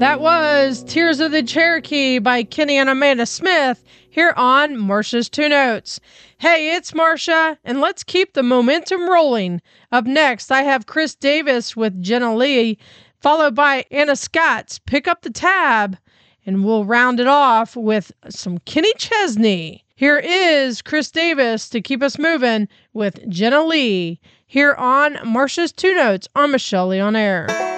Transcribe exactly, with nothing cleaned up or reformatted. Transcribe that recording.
That was Tears of the Cherokee by Kenny and Amanda Smith here on Marsha's Two Notes. Hey, it's Marsha, and let's keep the momentum rolling. Up next, I have Chris Davis with Jenna Lee, followed by Anna Scott's Pick Up the Tab, and we'll round it off with some Kenny Chesney. Here is Chris Davis to keep us moving with Jenna Lee here on Marsha's Two Notes on Michelle Lee on Air.